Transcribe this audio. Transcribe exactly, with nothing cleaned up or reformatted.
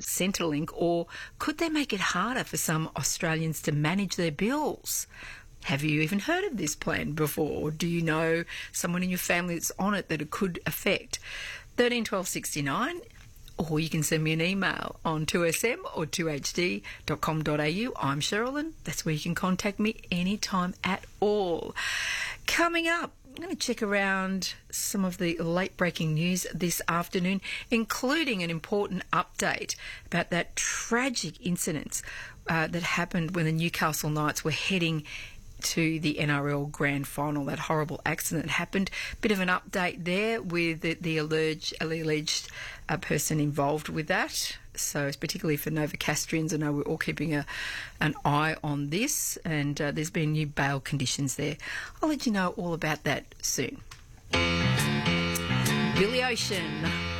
Centrelink, or could they make it harder for some Australians to manage their bills? Have you even heard of this plan before? Do you know someone in your family that's on it that it could affect? thirteen twelve sixty-nine, or you can send me an email on two S M or two H D dot com dot A U. I'm Cheryl, and that's where you can contact me anytime at all. Coming up, I'm going to check around some of the late-breaking news this afternoon, including an important update about that tragic incident uh, that happened when the Newcastle Knights were heading to the N R L Grand Final. That horrible accident happened. Bit of an update there with the, the alleged, alleged uh, person involved with that. So it's particularly for Novocastrians. I know we're all keeping a, an eye on this, and uh, there's been new bail conditions there. I'll let you know all about that soon. Billy Ocean.